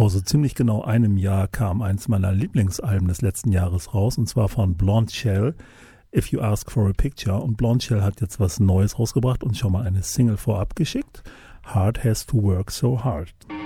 Vor so ziemlich genau einem Jahr kam eins meiner Lieblingsalben des letzten Jahres raus, und zwar von Blonde Shell, If You Ask for a Picture. Und Blonde Shell hat jetzt was Neues rausgebracht und schon mal eine Single vorab geschickt. Hard Has to Work So Hard.